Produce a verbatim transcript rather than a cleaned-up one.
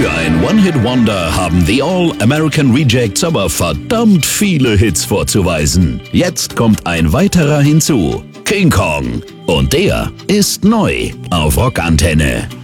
Für ein One-Hit-Wonder haben The All-American Rejects aber verdammt viele Hits vorzuweisen. Jetzt kommt ein weiterer hinzu. King Kong. Und der ist neu auf Rockantenne.